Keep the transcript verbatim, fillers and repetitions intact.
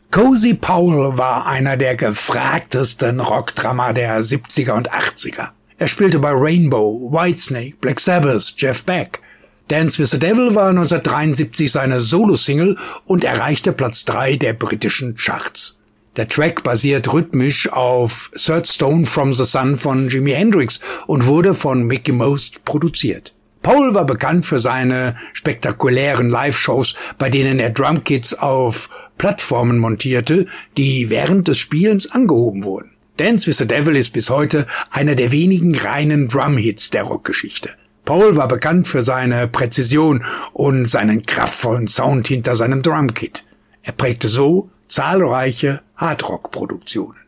Cozy Powell war einer der gefragtesten Rockdrummer der siebziger und achtziger. Er spielte bei Rainbow, Whitesnake, Black Sabbath, Jeff Beck. Dance with the Devil war neunzehnhundertdreiundsiebzig seine Solo-Single und erreichte Platz drei der britischen Charts. Der Track basiert rhythmisch auf Third Stone from the Sun von Jimi Hendrix und wurde von Mickie Most produziert. Powell war bekannt für seine spektakulären Live-Shows, bei denen er Drumkits auf Plattformen montierte, die während des Spielens angehoben wurden. Dance with the Devil ist bis heute einer der wenigen reinen Drum-Hits der Rockgeschichte. Powell war bekannt für seine Präzision und seinen kraftvollen Sound hinter seinem Drumkit. Er prägte so zahlreiche Hardrock-Produktionen.